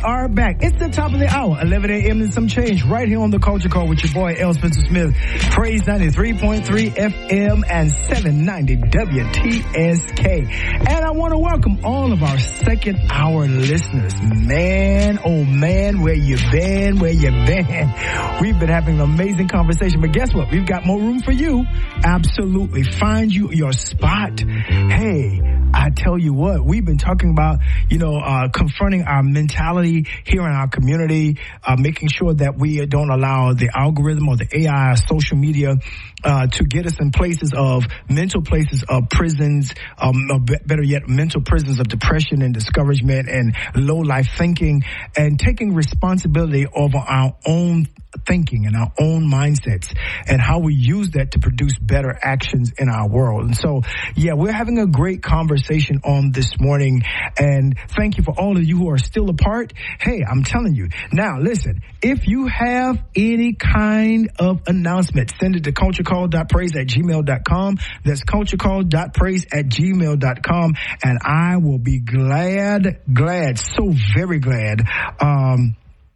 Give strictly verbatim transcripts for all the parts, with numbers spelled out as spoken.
are back. It's the top of the hour, eleven a.m. and some change, right here on the Culture Call with your boy, L. Spencer Smith. Praise ninety-three point three F M and seven ninety W T S K. And I want to welcome all of our second hour listeners. Man, oh man, where you been, where you been? We've been having an amazing conversation, but guess what? We've got more room for you. Absolutely. Find you your spot. Hey, I tell you what, we've been talking about, you know, uh, confronting our mentality here in our community, uh, making sure that we don't allow the algorithm or the A I, social media, uh, to get us in places of mental places of prisons, um, or better yet, mental prisons of depression and discouragement and low life thinking, and taking responsibility over our own thinking and our own mindsets and how we use that to produce better actions in our world. And so, yeah, we're having a great conversation on this morning, and thank you for all of you who are still apart. Hey, I'm telling you. Now, listen, if you have any kind of announcement, send it to culturecall.praise at gmail dot com. That's culturecall.praise at gmail dot com, and I will be glad, glad, so very glad, um,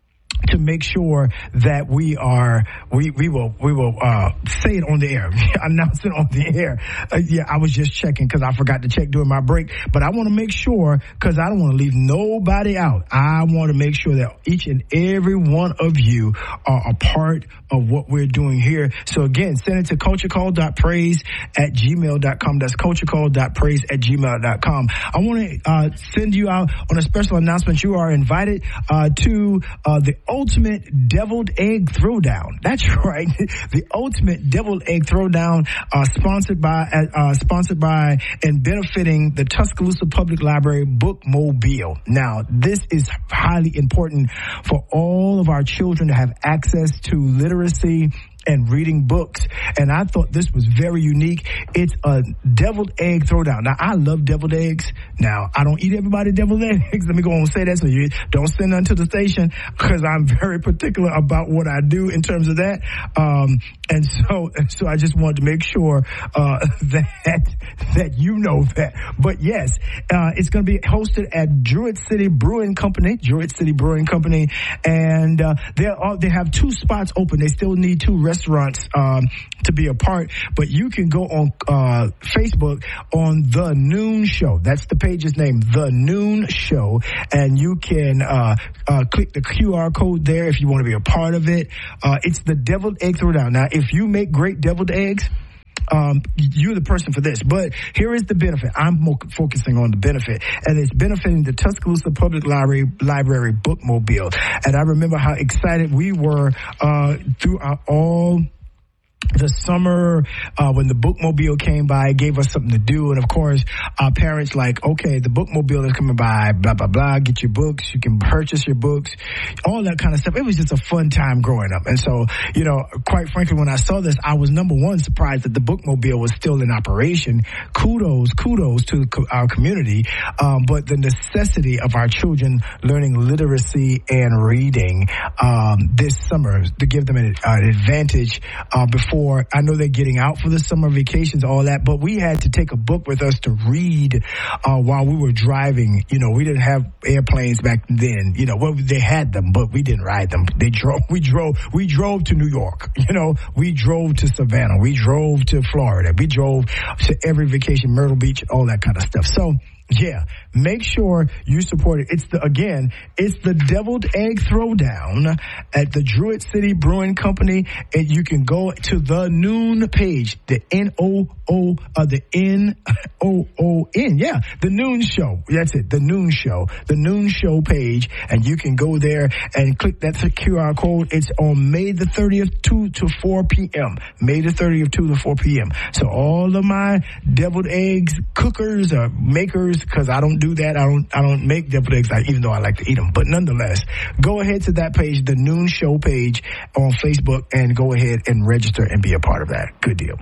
to make sure that we are, we, we will, we will, uh, say it on the air, announce it on the air. Uh, yeah, I was just checking because I forgot to check during my break, but I want to make sure, because I don't want to leave nobody out. I want to make sure that each and every one of you are a part of what we're doing here. So again, send it to culturecall.praise at gmail dot com. That's culturecall.praise at gmail dot com. I want to, uh, send you out on a special announcement. You are invited, uh, to, uh, the ultimate deviled egg throwdown. That's right. The ultimate deviled egg throwdown, uh, sponsored by, uh, sponsored by and benefiting the Tuscaloosa Public Library Bookmobile. Now, this is highly important for all of our children to have access to literacy and reading books. And I thought this was very unique. It's a deviled egg throwdown. Now, I love deviled eggs. Now, I don't eat everybody deviled eggs. Let me go on and say that so you don't send none to the station, because I'm very particular about what I do in terms of that. Um, and so, so I just wanted to make sure, uh, that, that you know that. But yes, uh, it's going to be hosted at Druid City Brewing Company, Druid City Brewing Company. And, uh, they are, they have two spots open. They still need two restaurants, um, to be a part, but you can go on, uh, Facebook on The Noon Show. That's the page's name, The Noon Show. And you can, uh, uh, click the Q R code there if you want to be a part of it. Uh, it's the deviled egg throwdown. Now, if you make great deviled eggs, Um, you're the person for this. But here is the benefit. I'm more focusing on the benefit, and it's benefiting the Tuscaloosa Public Library Library Bookmobile. And I remember how excited we were uh, throughout all the summer, uh, when the bookmobile came by, it gave us something to do. And of course, our parents like, okay, the bookmobile is coming by, blah, blah, blah, get your books, you can purchase your books, all that kind of stuff. It was just a fun time growing up. And so, you know, quite frankly, when I saw this, I was number one surprised that the bookmobile was still in operation. Kudos, kudos to our community. Um, but the necessity of our children learning literacy and reading, um, this summer to give them an, uh, an advantage, uh, before For, I know they're getting out for the summer vacations, all that, but we had to take a book with us to read uh, while we were driving. You know, we didn't have airplanes back then. You know, well, they had them, but we didn't ride them. They drove. We drove. We drove to New York. You know, we drove to Savannah. We drove to Florida. We drove to every vacation, Myrtle Beach, all that kind of stuff. So, yeah, make sure you support it. It's the, again, it's the Deviled Egg Throwdown at the Druid City Brewing Company. And you can go to the Noon page, the N O O, uh, the N O O N. Yeah, the Noon Show. That's it, the Noon Show, the Noon Show page. And you can go there and click that Q R code. It's on May the thirtieth, two to four p.m. May the thirtieth, two to four p.m. So all of my deviled eggs cookers or makers, because I don't do that. I don't, I don't make deviled eggs, even though I like to eat them. But nonetheless, go ahead to that page, the Noon Show page on Facebook, and go ahead and register and be a part of that. Good deal.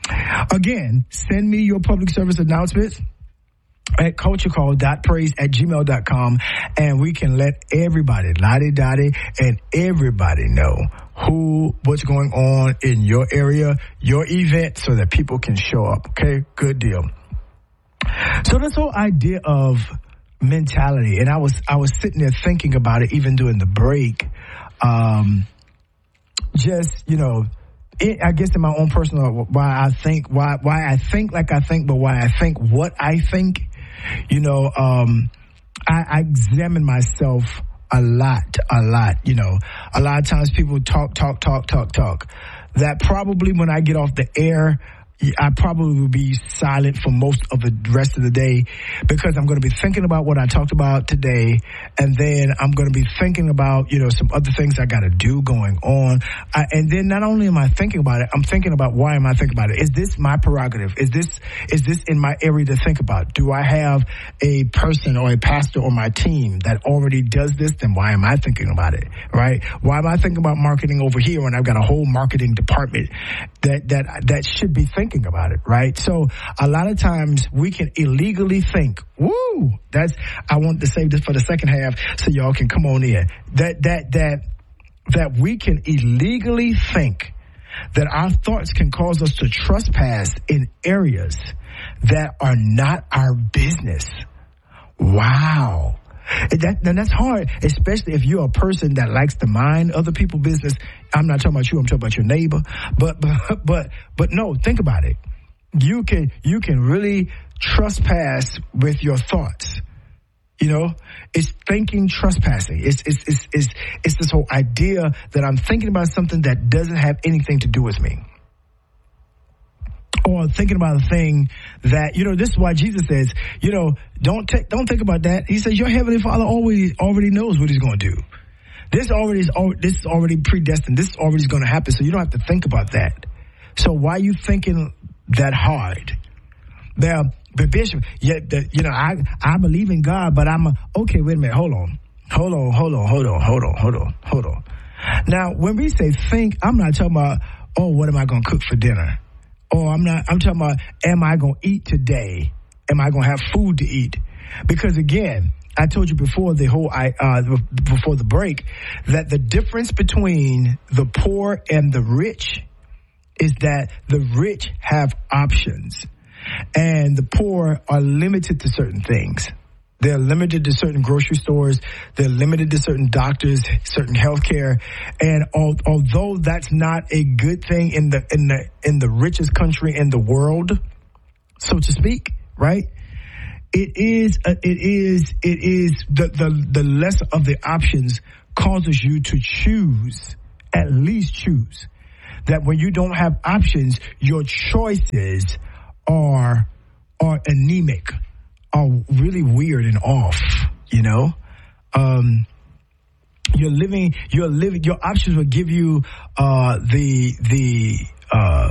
Again, send me your public service announcements at culturecall.praise at gmail dot com, and we can let everybody, Lottie Dottie, and everybody know who, what's going on in your area, your event, so that people can show up. Okay, good deal. So this whole idea of mentality. And I was I was sitting there thinking about it even during the break. Um, just, you know, it, I guess in my own personal, why I think, why why I think like I think, but why I think what I think, you know, um, I, I examine myself a lot, a lot, you know. A lot of times people talk, talk, talk, talk, talk. That probably when I get off the air, I probably will be silent for most of the rest of the day because I'm going to be thinking about what I talked about today, and then I'm going to be thinking about, you know, some other things I got to do going on. I, and then not only am I thinking about it, I'm thinking about why am I thinking about it? Is this my prerogative? Is this is this in my area to think about? Do I have a person or a pastor on my team that already does this? Then why am I thinking about it, right? Why am I thinking about marketing over here when I've got a whole marketing department that that that should be thinking thinking about it, right? So a lot of times we can illegally think, woo, that's, I want to save this for the second half so y'all can come on in. That, that, that, that we can illegally think that our thoughts can cause us to trespass in areas that are not our business. Wow. That, and that's hard, especially if you're a person that likes to mind other people's business. I'm not talking about you, I'm talking about your neighbor. But, but, but, but no, think about it. You can, you can really trespass with your thoughts. You know, it's thinking trespassing. It's, it's, it's, it's, it's this whole idea that I'm thinking about something that doesn't have anything to do with me. Or thinking about a thing that, you know, this is why Jesus says, you know, don't take, don't think about that. He says your heavenly Father already already knows what he's going to do. This already is this is already predestined. This is already going to happen. So you don't have to think about that. So why are you thinking that hard? Now, but Bishop, yeah, the, you know, I I believe in God, but I'm a, okay. Wait a minute. Hold on. Hold on. Hold on. Hold on. Hold on. Hold on. Hold on. Now, when we say think, I'm not talking about, oh, what am I going to cook for dinner? Or I'm not, I'm talking about, am I going to eat today? Am I going to have food to eat? Because again, I told you before the whole, uh, before the break, that the difference between the poor and the rich is that the rich have options and the poor are limited to certain things. They're limited to certain grocery stores. They're limited to certain doctors, certain healthcare. And al- although that's not a good thing in the in the in the richest country in the world, so to speak, right? It is a, it is it is the the the less of the options causes you to choose, at least choose. That when you don't have options, your choices are are anemic. Are really weird and off, you know. Um, you're living, you're living. Your options will give you uh, the the uh,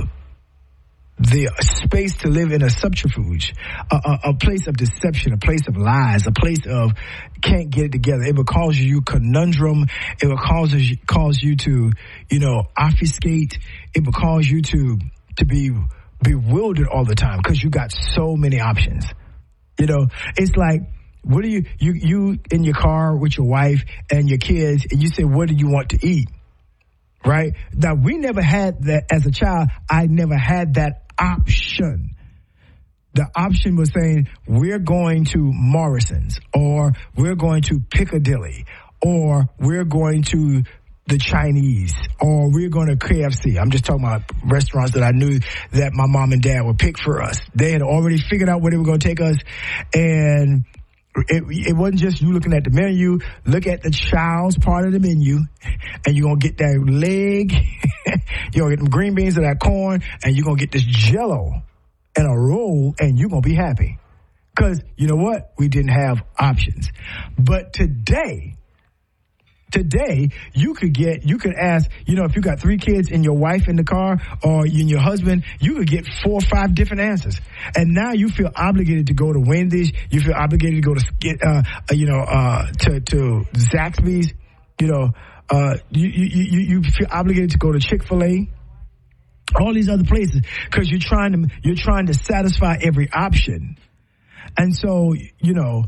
the space to live in a subterfuge, a, a, a place of deception, a place of lies, a place of can't get it together. It will cause you conundrum. It will cause cause you to, you know, obfuscate. It will cause you to to be bewildered all the time because you got so many options. You know, it's like, what do you, you, you in your car with your wife and your kids, and you say, what do you want to eat? Right? Now, we never had that as a child. I never had that option. The option was saying, we're going to Morrison's, or we're going to Piccadilly, or we're going to the Chinese, or we're going to K F C. I'm just talking about restaurants that I knew that my mom and dad would pick for us. They had already figured out where they were going to take us. And it, it wasn't just you looking at the menu. Look at the child's part of the menu, and you're going to get that leg. You're going to get them green beans and that corn, and you're going to get this Jell-O and a roll, and you're going to be happy. Because you know what? We didn't have options. But today, Today, you could get, you could ask, you know, if you got three kids and your wife in the car or you and your husband, you could get four or five different answers. And now you feel obligated to go to Wendy's. You feel obligated to go to, uh, you know, uh, to, to Zaxby's. You know, uh, you, you, you feel obligated to go to Chick-fil-A. All these other places because you're trying to, you're trying to satisfy every option. And so, you know,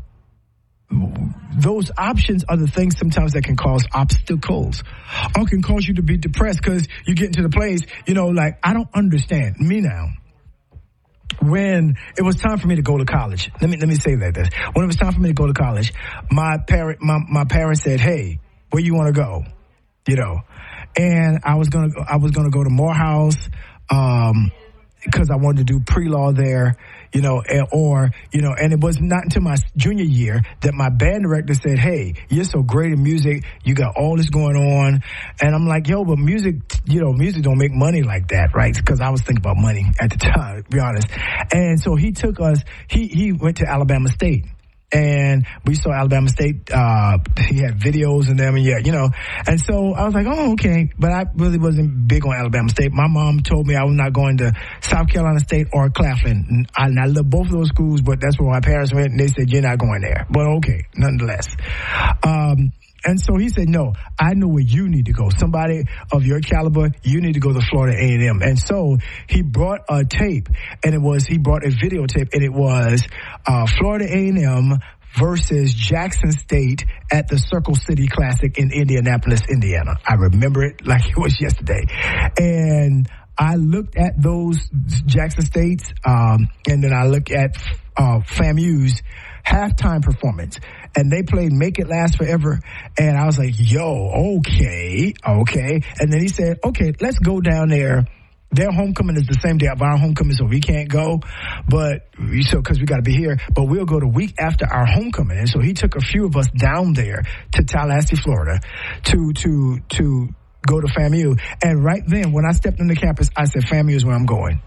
those options are the things sometimes that can cause obstacles or can cause you to be depressed because you get into the place, you know, like, I don't understand. Me now, when it was time for me to go to college, let me let me say that this. When it was time for me to go to college, my parent my, my parents said, "Hey, where you want to go?" You know, and I was gonna I was gonna go to Morehouse um, because I wanted to do pre-law there. You know, or, you know, and it was not until my junior year that my band director said, "Hey, you're so great in music. You got all this going on." And I'm like, yo, but music, you know, music don't make money like that, right? Because I was thinking about money at the time, to be honest. And so he took us, he, he went to Alabama State. And we saw Alabama State, uh, he had videos in them, and yeah, you know. And so I was like, oh, okay. But I really wasn't big on Alabama State. My mom told me I was not going to South Carolina State or Claflin. And I, and I love both of those schools, but that's where my parents went, and they said, you're not going there. But okay, nonetheless. Um, And so he said, no, I know where you need to go. Somebody of your caliber, you need to go to Florida A and M. And so he brought a tape, and it was, he brought a videotape, and it was uh, Florida A and M versus Jackson State at the Circle City Classic in Indianapolis, Indiana. I remember it like it was yesterday. And I looked at those Jackson States, um, and then I looked at uh, FAMU's halftime performance, and they played Make It Last Forever, and I was like, yo, okay, okay. And then he said, okay, let's go down there. Their homecoming is the same day of our homecoming, so we can't go, but so because we got to be here, but we'll go the week after our homecoming. And so he took a few of us down there to Tallahassee, Florida, to to to go to FAMU. And right then, when I stepped on the campus, I said, FAMU is where I'm going.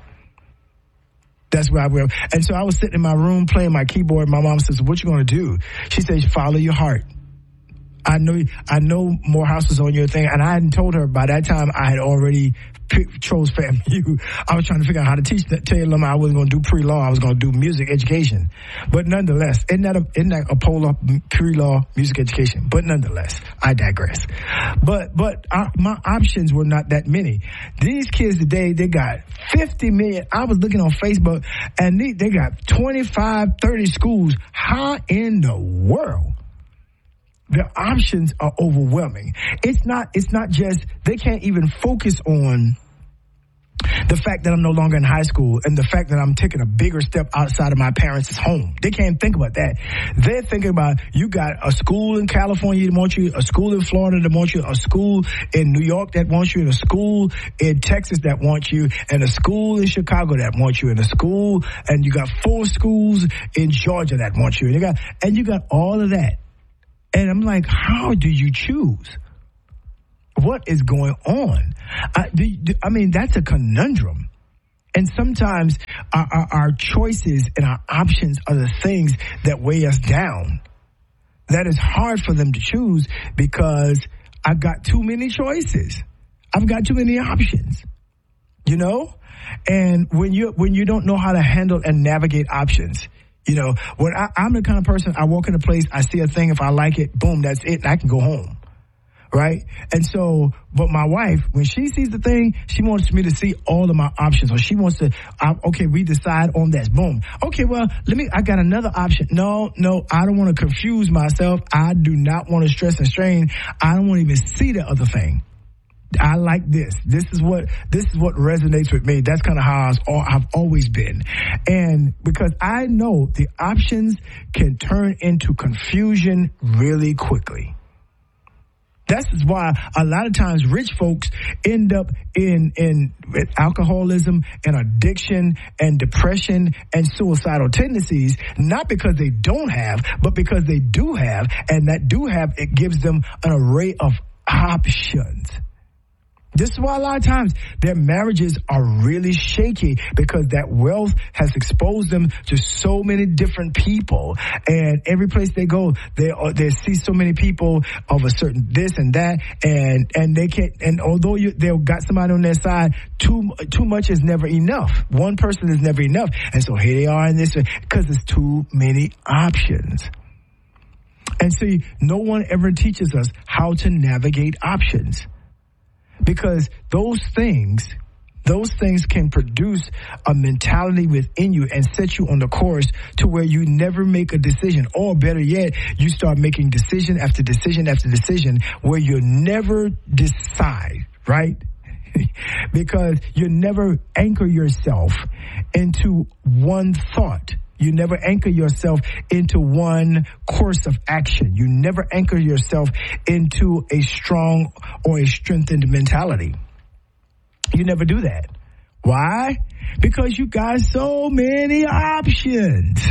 That's where I will. And so I was sitting in my room playing my keyboard. My mom says, what you going to do? She says, follow your heart. I know, I know Morehouse was on your thing, and I hadn't told her by that time I had already picked, chose FAMU. I was trying to figure out how to teach that, tell them I wasn't going to do pre-law. I was going to do music education. But nonetheless, isn't that a, isn't that a polar pre-law music education? But nonetheless, I digress. But, but I, my options were not that many. These kids today, they got fifty million. I was looking on Facebook, and they, they got twenty-five, thirty schools. How in the world? The options are overwhelming. It's not, it's not just, they can't even focus on the fact that I'm no longer in high school and the fact that I'm taking a bigger step outside of my parents' home. They can't think about that. They're thinking about, you got a school in California that wants you, a school in Florida that wants you, a school in New York that wants you, and a school in Texas that wants you, and a school in Chicago that wants you, and a school, and you got four schools in Georgia that want you. And you got, and you got all of that. And I'm like, how do you choose? What is going on? I, do, do, I mean, that's a conundrum. And sometimes our, our, our choices and our options are the things that weigh us down. That is hard for them to choose because I've got too many choices. I've got too many options, you know? And when you, when you don't know how to handle and navigate options, you know, when I, I'm the kind of person, I walk in a place, I see a thing, if I like it, boom, that's it, and I can go home, right? And so, but my wife, when she sees the thing, she wants me to see all of my options, or she wants to, I, okay, we decide on that, boom. Okay, well, let me, I got another option. No, no, I don't want to confuse myself. I do not want to stress and strain. I don't want to even see the other thing. I like this. This is what, this is what resonates with me. That's kind of how I've always been. And because I know the options can turn into confusion really quickly. That's why a lot of times rich folks end up in, in with alcoholism and addiction and depression and suicidal tendencies, not because they don't have, but because they do have, and that do have, it gives them an array of options. This is why a lot of times their marriages are really shaky, because that wealth has exposed them to so many different people. And every place they go, they they see so many people of a certain this and that, and and they can't. And although you they've got somebody on their side, too too much is never enough. One person is never enough, and so here they are in this because there's too many options. And see, no one ever teaches us how to navigate options. Because those things, those things can produce a mentality within you and set you on the course to where you never make a decision. Or better yet, you start making decision after decision after decision where you never decide, right? because you never anchor yourself into one thought. You never anchor yourself into one course of action. You never anchor yourself into a strong or a strengthened mentality. You never do that. Why? Because you got so many options.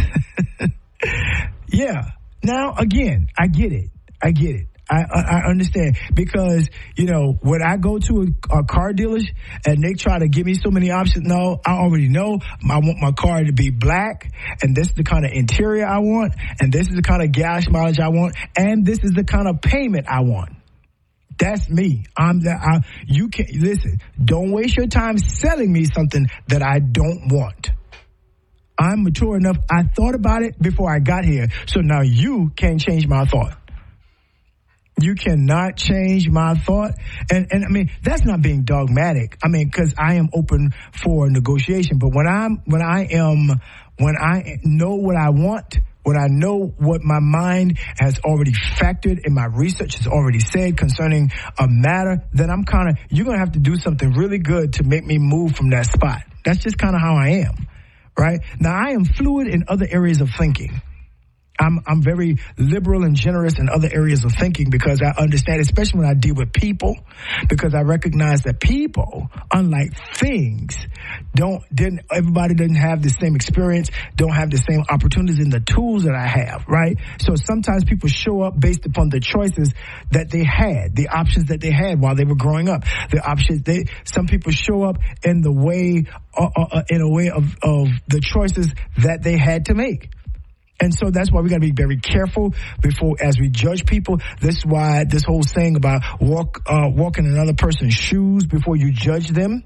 Yeah. Now, again, I get it. I get it. I, I understand because, you know, when I go to a, a car dealer and they try to give me so many options, no, I already know I want my car to be black, and this is the kind of interior I want, and this is the kind of gas mileage I want, and this is the kind of payment I want. That's me. I'm the, I, you can listen, don't waste your time selling me something that I don't want. I'm mature enough. I thought about it before I got here. So now you can't change my thought. You cannot change my thought. And, and I mean, that's not being dogmatic. I mean, cause I am open for negotiation. But when I'm, when I am, when I know what I want, when I know what my mind has already factored and my research has already said concerning a matter, then I'm kind of, you're going to have to do something really good to make me move from that spot. That's just kind of how I am, right? Now, I am fluid in other areas of thinking. I'm, I'm very liberal and generous in other areas of thinking because I understand, especially when I deal with people, because I recognize that people, unlike things, don't, didn't, everybody doesn't have the same experience, don't have the same opportunities and the tools that I have, right? So sometimes people show up based upon the choices that they had, the options that they had while they were growing up, the options they, some people show up in the way, uh, uh, in a way of, of the choices that they had to make. And so that's why we got to be very careful before, as we judge people. This is why this whole saying about walk, uh, walk in another person's shoes before you judge them,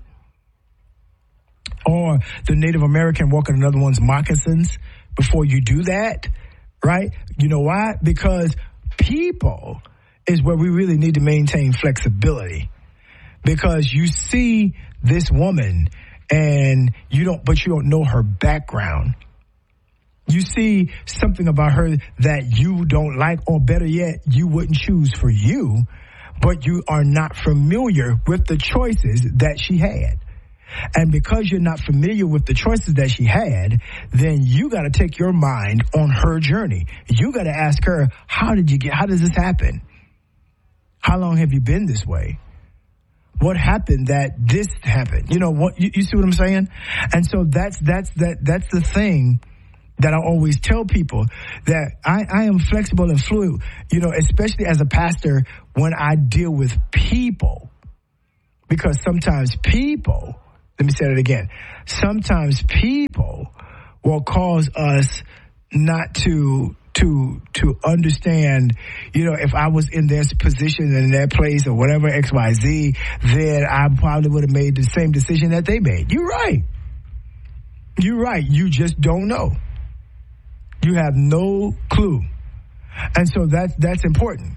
or the Native American walk in another one's moccasins before you do that, right? You know why? Because people is where we really need to maintain flexibility. Because you see this woman and you don't, but you don't know her background. You see something about her that you don't like, or better yet, you wouldn't choose for you, but you are not familiar with the choices that she had. And because you're not familiar with the choices that she had, then you got to take your mind on her journey. You got to ask her, how did you get, how does this happen? How long have you been this way? What happened that this happened? You know what, you, you see what I'm saying? And so that's, that's, that, that's the thing that I always tell people, that I, I am flexible and fluid, you know, especially as a pastor when I deal with people. Because sometimes people, let me say it again, sometimes people will cause us not to, to, to understand, you know, if I was in their position and in their place or whatever, X, Y, Z, then I probably would have made the same decision that they made. You're right. You're right. You just don't know. You have no clue. And so that's, that's important.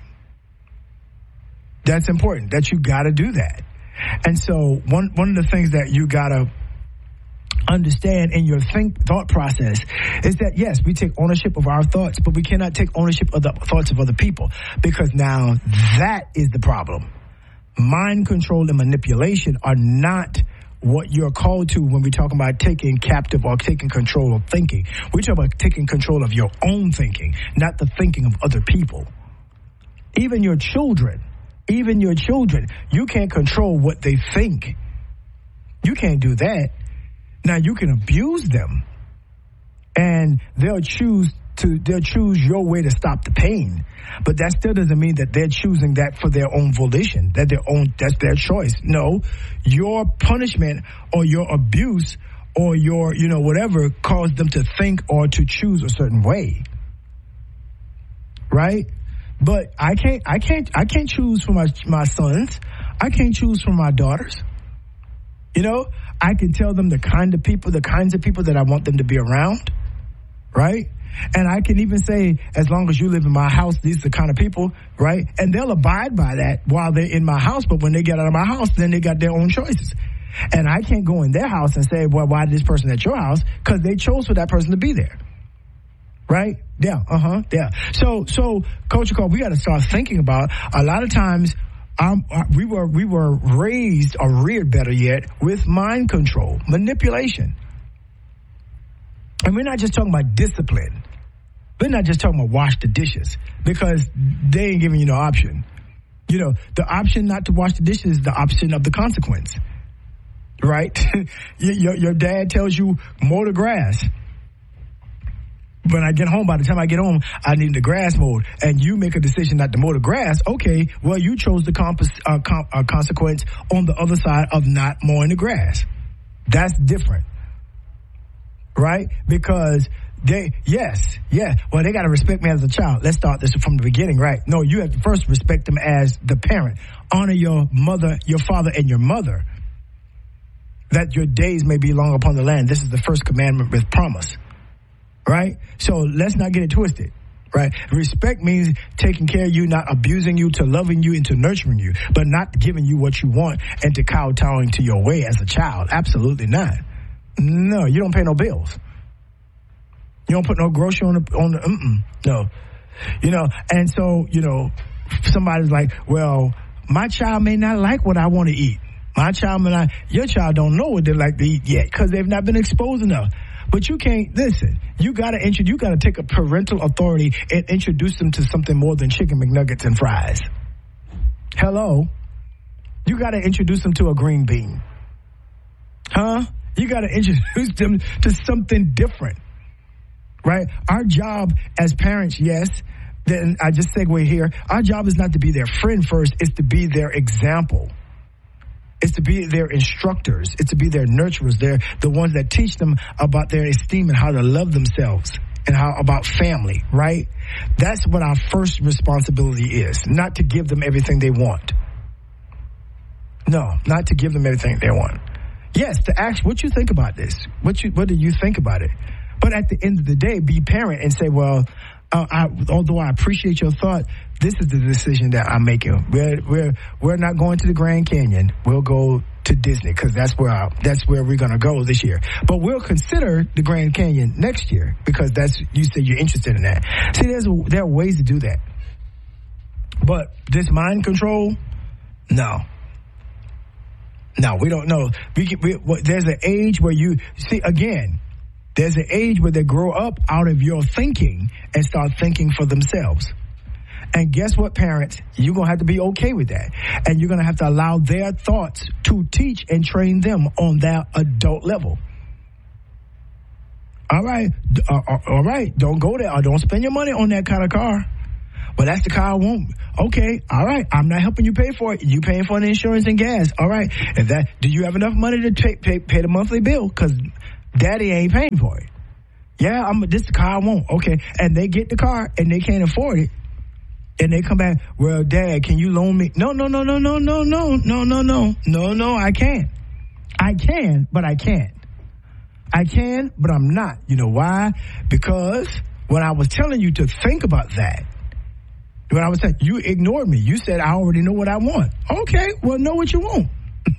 That's important that you got to do that. And so one, one of the things that you got to understand in your think thought process is that, yes, we take ownership of our thoughts, but we cannot take ownership of the thoughts of other people, because now that is the problem. Mind control and manipulation are not what you're called to when we talk about taking captive or taking control of thinking. We talk about taking control of your own thinking, not the thinking of other people. Even your children, even your children, you can't control what they think. You can't do that. Now you can abuse them, and they'll choose to, they'll choose your way to stop the pain. But that still doesn't mean that they're choosing that for their own volition, that their own, that's their choice. No, your punishment or your abuse or your, you know, whatever caused them to think or to choose a certain way. Right? But I can't, I can't, I can't choose for my, my sons. I can't choose for my daughters. You know, I can tell them the kind of people, the kinds of people that I want them to be around. Right? And I can even say, as long as you live in my house, these are the kind of people, right? And they'll abide by that while they're in my house. But when they get out of my house, then they got their own choices. And I can't go in their house and say, well, why did this person at your house? Because they chose for that person to be there. Right? Yeah. Uh-huh. Yeah. So, so, Coach Cole, we got to start thinking about, a lot of times Um, we were we were raised or reared, better yet, with mind control, manipulation. And we're not just talking about discipline. We're not just talking about wash the dishes, because they ain't giving you no option. You know, the option not to wash the dishes is the option of the consequence, right? your, your dad tells you mow the grass. When I get home, by the time I get home, I need the grass mowed, and you make a decision not to mow the grass. Okay, well, you chose the comp- uh, com- uh, consequence on the other side of not mowing the grass. That's different, right? Because they, yes, yeah, well, they got to respect me as a child. Let's start this from the beginning, right? No, you have to first respect them as the parent. Honor your mother, your father, and your mother, that your days may be long upon the land. This is the first commandment with promise. Right? So let's not get it twisted, right? Respect means taking care of you, not abusing you, to loving you and to nurturing you, but not giving you what you want and to kowtowing to your way as a child. Absolutely not. No, you don't pay no bills. You don't put no grocery on the, on the, mm-mm, no. You know, and so, you know, somebody's like, well, my child may not like what I want to eat. My child may not, your child don't know what they like to eat yet because they've not been exposed enough. But you can't, listen, you gotta introduce, you gotta take a parental authority and introduce them to something more than chicken McNuggets and fries. Hello? You gotta introduce them to a green bean. Huh? You gotta introduce them to something different. Right? Our job as parents, yes, then I just segue here, our job is not to be their friend first, it's to be their example. It's to be their instructors. It's to be their nurturers. They're the ones that teach them about their esteem and how to love themselves and how about family, right? That's what our first responsibility is, not to give them everything they want. No, not to give them everything they want. Yes, to ask what you think about this. What you, what do you think about it? But at the end of the day, be parent and say, well, Uh, I, although I appreciate your thought, this is the decision that I'm making. We're we're we're not going to the Grand Canyon. We'll go to Disney because that's where I, that's where we're going to go this year. But we'll consider the Grand Canyon next year because that's you said you're interested in that. See, there's a, there are ways to do that. But this mind control, no, no, we don't know. We, can, we there's an age where you see again. There's an age where they grow up out of your thinking and start thinking for themselves. And guess what, parents? You're going to have to be okay with that. And you're going to have to allow their thoughts to teach and train them on their adult level. All right. Uh, all right. Don't go there or don't spend your money on that kind of car. Well, that's the car I want. Okay. All right. I'm not helping you pay for it. You paying for the insurance and gas. All right. If that, do you have enough money to pay, pay, pay the monthly bill? Because Daddy ain't paying for it. Yeah, I'm. This is the car I want. Okay, and they get the car and they can't afford it, and they come back. Well, Dad, can you loan me? No, no, no, no, no, no, no, no, no, no, no, no. I can't. I can, but I can't. I can, but I'm not. You know why? Because when I was telling you to think about that, when I was saying you ignored me. You said I already know what I want. Okay, well, know what you want.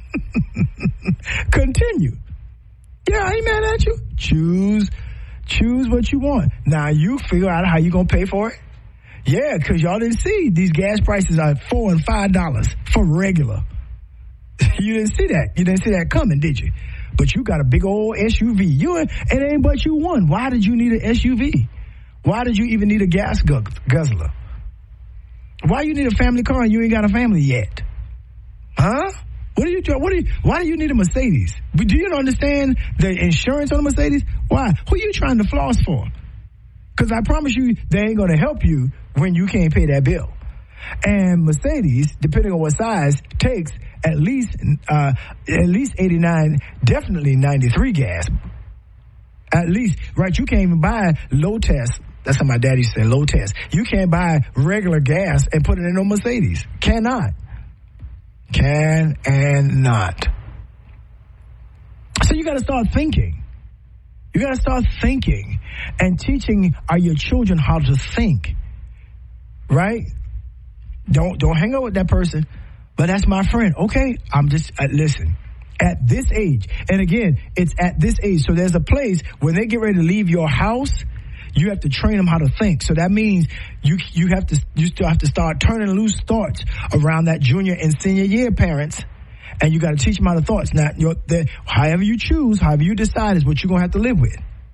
Continue. Yeah, I ain't mad at you. Choose, choose what you want. Now you figure out how you gonna pay for it. Yeah, because y'all didn't see these gas prices are four and five dollars for regular. You didn't see that. You didn't see that coming, did you? But you got a big old S U V. You it ain't but you one. Why did you need an S U V? Why did you even need a gas guzzler? Why you need a family car and you ain't got a family yet? Huh? What do you? What do you? Why do you need a Mercedes? Do you understand the insurance on a Mercedes? Why? Who are you trying to floss for? Because I promise you, they ain't going to help you when you can't pay that bill. And Mercedes, depending on what size, takes at least uh, at least eighty-nine, definitely ninety-three gas. At least, right? You can't even buy low test. That's how my daddy said, low test. You can't buy regular gas and put it in a Mercedes. Cannot. Can and not. So you got to start thinking. You got to start thinking and teaching our, your children how to think. Right? Don't don't hang out with that person. But that's my friend. Okay, I'm just, uh, listen. At this age, and again, it's at this age. So there's a place when they get ready to leave your house, You have to train them how to think. So that means you you have to you still have to start turning loose thoughts around that junior and senior year, parents. And you got to teach them how to thoughts. Now, your, the, however you choose, however you decide is what you're going to have to live with.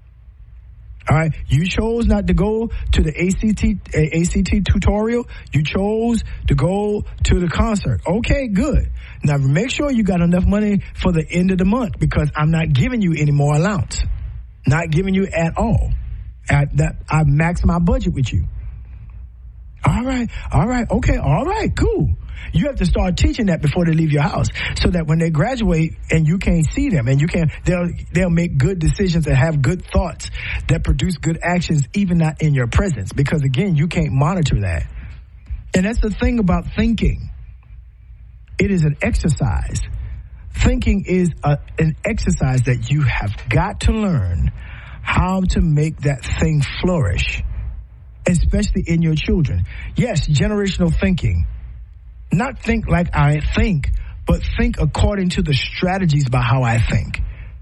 All right, you chose not to go to the A C T A C T tutorial. You chose to go to the concert. Okay, good. Now make sure you got enough money for the end of the month, because I'm not giving you any more allowance. Not giving you at all. At that, I maxed my budget with you. All right, all right, okay, all right, cool. You have to start teaching that before they leave your house, so that when they graduate and you can't see them and you can't, they'll they'll make good decisions and have good thoughts that produce good actions, even not in your presence, because again, you can't monitor that. And that's the thing about thinking. It is an exercise. Thinking is a, an exercise that you have got to learn how to make that thing flourish, especially in your children. Yes, generational thinking. Not think like I think, but think according to the strategies about how I think.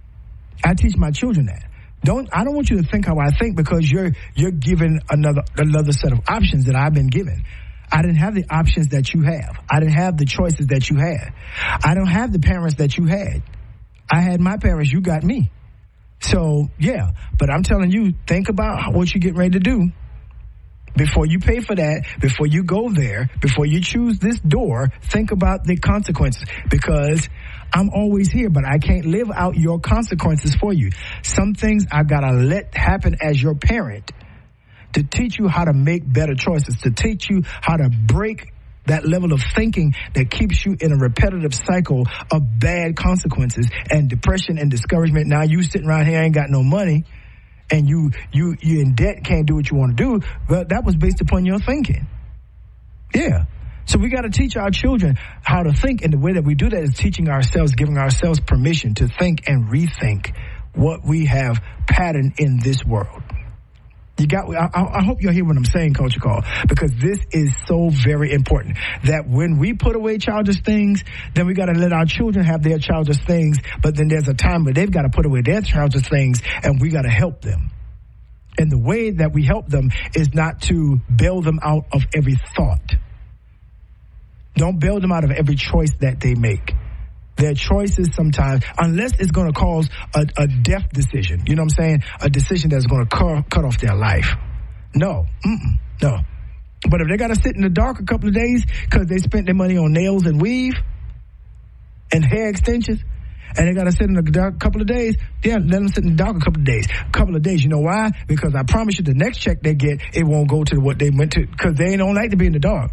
I teach my children that. Don't I don't want you to think how I think, because you're you're given another another set of options that I've been given. I didn't have the options that you have. I didn't have the choices that you had. I don't have the parents that you had. I had my parents, you got me. So, yeah, but I'm telling you, think about what you're getting ready to do. Before you pay for that, before you go there, before you choose this door, think about the consequences, because I'm always here, but I can't live out your consequences for you. Some things I've got to let happen as your parent to teach you how to make better choices, to teach you how to break that level of thinking that keeps you in a repetitive cycle of bad consequences and depression and discouragement. Now you sitting around here, ain't got no money, and you you you in debt, can't do what you want to do. But that was based upon your thinking. Yeah. So we got to teach our children how to think, and the way that we do that is teaching ourselves, giving ourselves permission to think and rethink what we have patterned in this world. You got. I, I hope you'll hear what I'm saying, Culture Call, because this is so very important. That when we put away childish things, then we got to let our children have their childish things. But then there's a time where they've got to put away their childish things, and we got to help them. And the way that we help them is not to bail them out of every thought. Don't bail them out of every choice that they make. Their choices sometimes, unless it's going to cause a, a death decision, you know what I'm saying? A decision that's going to cut, cut off their life. No, mm-mm, no. But if they got to sit in the dark a couple of days because they spent their money on nails and weave and hair extensions, and they got to sit in the dark a couple of days, yeah, let them sit in the dark a couple of days. A couple of days, you know why? Because I promise you the next check they get, it won't go to what they went to, because they don't like to be in the dark.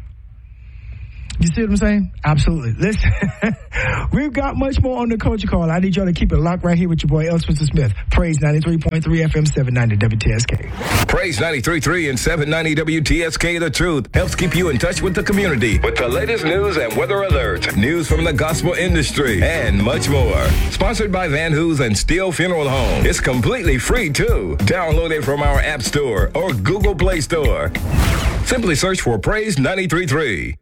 You see what I'm saying? Absolutely. Listen, we've got much more on the Culture Call. I need y'all to keep it locked right here with your boy, L. Spencer Smith. Praise ninety-three point three F M, seven ninety W T S K. Praise ninety-three point three and seven ninety W T S K, The Truth, helps keep you in touch with the community with the latest news and weather alerts, news from the gospel industry, and much more. Sponsored by Van Hoos and Steele Funeral Home. It's completely free, too. Download it from our App Store or Google Play Store. Simply search for Praise ninety-three point three.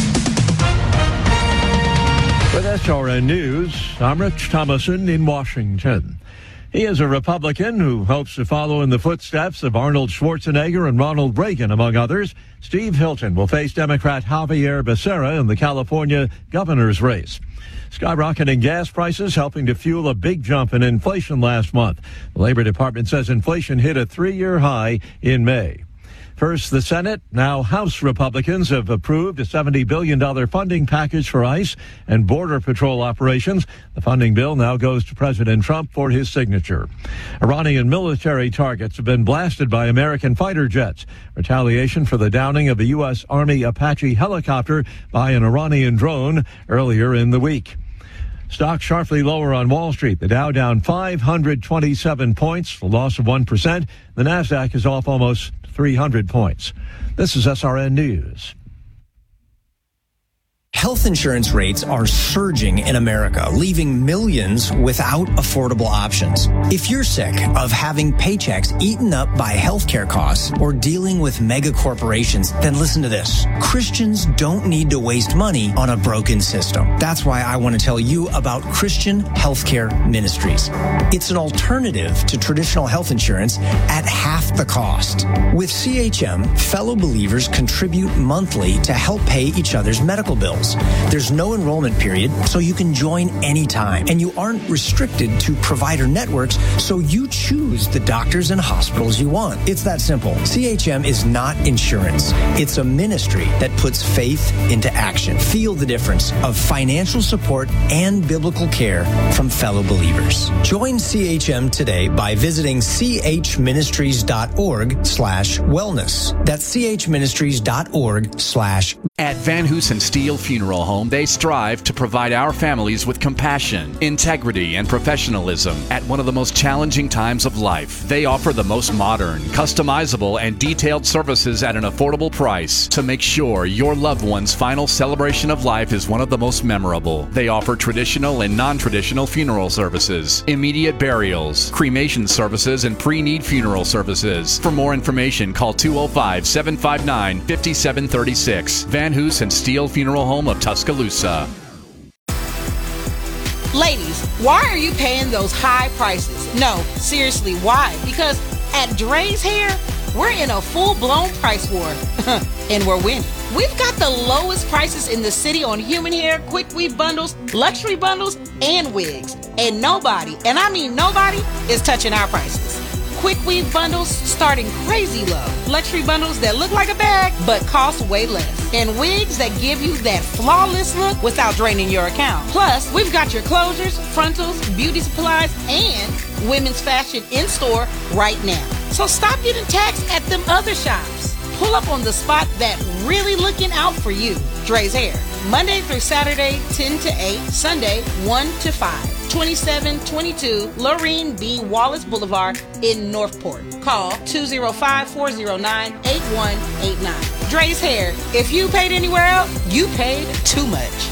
With S R N News, I'm Rich Thomason in Washington. He is a Republican who hopes to follow in the footsteps of Arnold Schwarzenegger and Ronald Reagan, among others. Steve Hilton will face Democrat Javier Becerra in the California governor's race. Skyrocketing gas prices helping to fuel a big jump in inflation last month. The Labor Department says inflation hit a three-year high in May. First, the Senate, now House Republicans have approved a seventy billion dollars funding package for ICE and Border Patrol operations. The funding bill now goes to President Trump for his signature. Iranian military targets have been blasted by American fighter jets. Retaliation for the downing of a U S. Army Apache helicopter by an Iranian drone earlier in the week. Stocks sharply lower on Wall Street. The Dow down five hundred twenty-seven points, a loss of one percent. The Nasdaq is off almost three hundred points. This is S R N News. Health insurance rates are surging in America, leaving millions without affordable options. If you're sick of having paychecks eaten up by healthcare costs or dealing with mega corporations, then listen to this. Christians don't need to waste money on a broken system. That's why I want to tell you about Christian Healthcare Ministries. It's an alternative to traditional health insurance at half the cost. With C H M, fellow believers contribute monthly to help pay each other's medical bills. There's no enrollment period, so you can join anytime. And you aren't restricted to provider networks, so you choose the doctors and hospitals you want. It's that simple. C H M is not insurance. It's a ministry that puts faith into action. Feel the difference of financial support and biblical care from fellow believers. Join C H M today by visiting chministries.org slash wellness. That's chministries.org slash At Van Hoosen Steel Funeral Home, they strive to provide our families with compassion, integrity, and professionalism at one of the most challenging times of life. They offer the most modern, customizable, and detailed services at an affordable price to make sure your loved one's final celebration of life is one of the most memorable. They offer traditional and non-traditional funeral services, immediate burials, cremation services, and pre-need funeral services. For more information, call two oh five, seven five nine, five seven three six. Van Hoosen Steel Funeral Home of Tuscaloosa. Ladies, why are you paying those high prices? No, seriously, why? Because at Dre's Hair, we're in a full-blown price war, and we're winning. We've got the lowest prices in the city on human hair, quick weave bundles, luxury bundles, and wigs. And nobody, and I mean nobody, is touching our prices. Quick weave bundles starting crazy low. Luxury bundles that look like a bag but cost way less. And wigs that give you that flawless look without draining your account. Plus, we've got your closures, frontals, beauty supplies, and women's fashion in store right now. So stop getting taxed at them other shops. Pull up on the spot that really looking out for you. Dre's Hair. Monday through Saturday, ten to eight. Sunday, one to five. twenty-seven twenty-two Lorraine B. Wallace Boulevard in Northport. Call two oh five, four oh nine, eight one eight nine. Dre's Hair. If you paid anywhere else, you paid too much.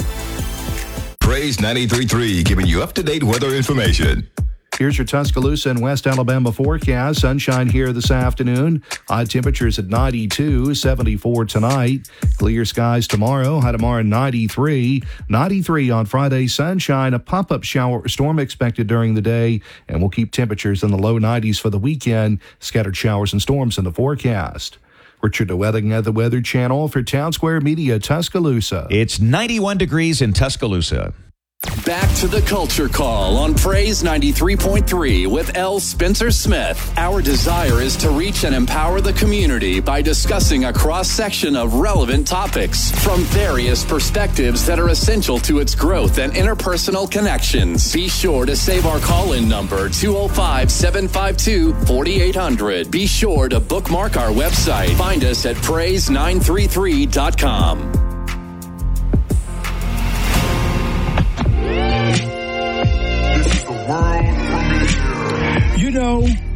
Praise ninety-three point three, giving you up-to-date weather information. Here's your Tuscaloosa and West Alabama forecast. Sunshine here this afternoon. High temperatures at ninety-two, seventy-four tonight. Clear skies tomorrow. High tomorrow ninety-three. ninety-three on Friday. Sunshine. A pop-up shower storm expected during the day. And we'll keep temperatures in the low nineties for the weekend. Scattered showers and storms in the forecast. Richard DeWetting at the Weather Channel for Town Square Media, Tuscaloosa. It's ninety-one degrees in Tuscaloosa. Back to the Culture Call on Praise ninety-three point three with L. Spencer Smith. Our desire is to reach and empower the community by discussing a cross-section of relevant topics from various perspectives that are essential to its growth and interpersonal connections. Be sure to save our call-in number, two oh five, seven five two, four eight hundred. Be sure to bookmark our website. Find us at praise nine three three dot com. You know,